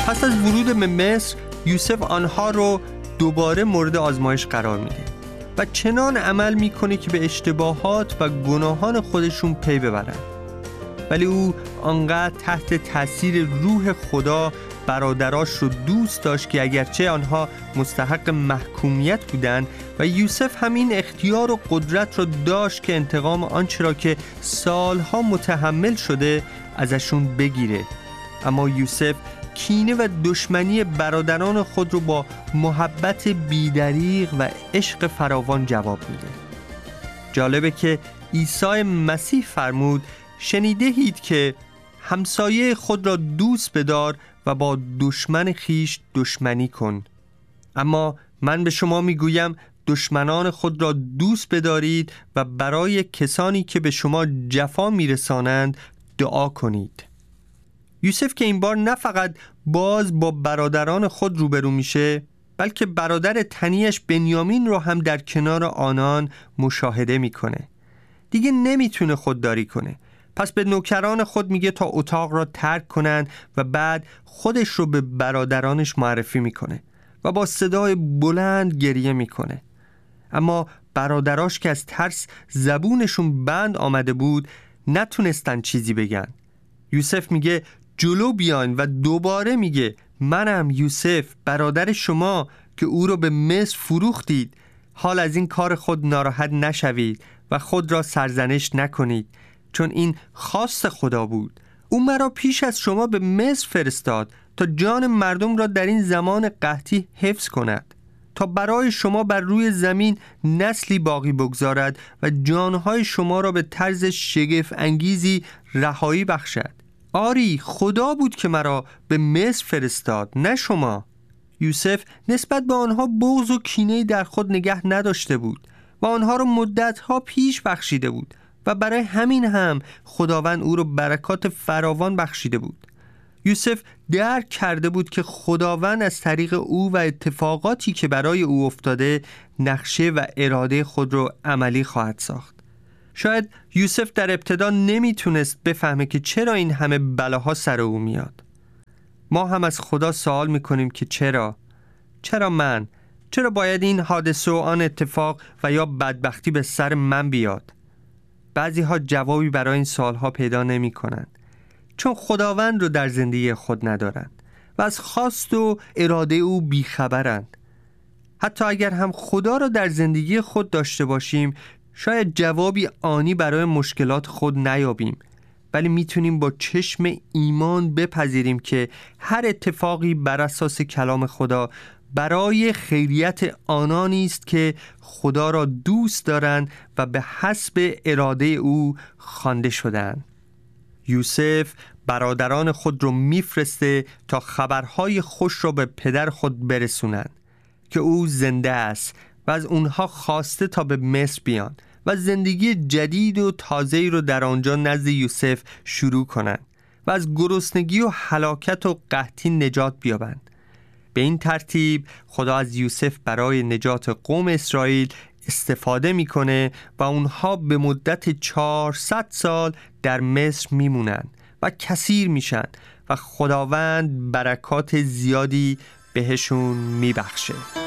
پس از ورود به مصر یوسف آنها رو دوباره مورد آزمایش قرار میده و چنان عمل میکنه که به اشتباهات و گناهان خودشون پی ببرن. ولی او آنقدر تحت تاثیر روح خدا برادراش رو دوست داشت که اگرچه آنها مستحق محکومیت بودند و یوسف همین اختیار و قدرت رو داشت که انتقام آنچه را که سالها متحمل شده ازشون بگیره، اما یوسف کینه و دشمنی برادران خود رو با محبت بیدریغ و عشق فراوان جواب میده. جالبه که عیسی مسیح فرمود شنیده‌اید که همسایه خود را دوست بدار و با دشمن خیش دشمنی کن. اما من به شما میگویم دشمنان خود را دوست بدارید و برای کسانی که به شما جفا میرسانند دعا کنید. یوسف که این بار نه فقط باز با برادران خود روبرو میشه، بلکه برادر تنیش بنیامین رو هم در کنار آنان مشاهده میکنه. دیگه نمیتونه خودداری کنه، پس به نوکران خود میگه تا اتاق را ترک کنند و بعد خودش رو به برادرانش معرفی میکنه و با صدای بلند گریه میکنه. اما برادراش که از ترس زبونشون بند آمده بود نتونستن چیزی بگن. یوسف میگه جلو بیاین و دوباره میگه منم یوسف برادر شما که او رو به مصر فروختید. حال از این کار خود ناراحت نشوید و خود را سرزنش نکنید، چون این خواست خدا بود. او مرا پیش از شما به مصر فرستاد تا جان مردم را در این زمان قحطی حفظ کند، تا برای شما بر روی زمین نسلی باقی بگذارد و جانهای شما را به طرز شگفت انگیزی رهایی بخشد. آری خدا بود که مرا به مصر فرستاد، نه شما. یوسف نسبت به آنها بغض و کینه‌ای در خود نگه نداشته بود و آنها را مدتها پیش بخشیده بود و برای همین هم خداوند او را برکات فراوان بخشیده بود. یوسف درک کرده بود که خداوند از طریق او و اتفاقاتی که برای او افتاده نقشه و اراده خود را عملی خواهد ساخت. شاید یوسف در ابتدا نمیتونست بفهمه که چرا این همه بلاها سر او میاد. ما هم از خدا سوال میکنیم که چرا من؟ چرا باید این حادثه و آن اتفاق و یا بدبختی به سر من بیاد؟ بعضی ها جوابی برای این سوالها پیدا نمی کنند، چون خداوند رو در زندگی خود ندارند و از خواست و اراده او بیخبرند. حتی اگر هم خدا رو در زندگی خود داشته باشیم، شاید جوابی آنی برای مشکلات خود نیابیم، ولی میتونیم با چشم ایمان بپذیریم که هر اتفاقی بر اساس کلام خدا برای خیریت آنانی است که خدا را دوست دارند و به حسب اراده او خوانده شدند. یوسف برادران خود را میفرسته تا خبرهای خوش را به پدر خود برسونند که او زنده است و از اونها خواسته تا به مصر بیان و زندگی جدید و تازه‌ای رو در آنجا نزد یوسف شروع کنند و از گرسنگی و هلاکت و قحطی نجات بیابند. به این ترتیب خدا از یوسف برای نجات قوم اسرائیل استفاده میکنه و اونها به مدت 400 سال در مصر میمونن و کثیر میشن و خداوند برکات زیادی بهشون میبخشه.